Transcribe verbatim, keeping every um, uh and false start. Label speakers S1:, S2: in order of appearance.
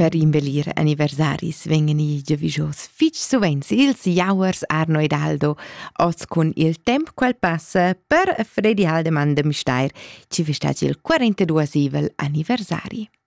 S1: per imbellir anniversaris vengono i giavigios fitch suvens ils jauers Arno ed Aldo, oz con il temp quel passa per Freddy Haldeman de Mistair ci vestagi il quarantaduesivel anniversari.